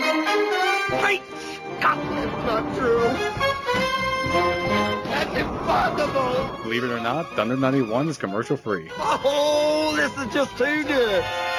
Great Scott, it's not true. That's impossible. Believe it or not, Thunder 91 is commercial free. Oh, this is just too good.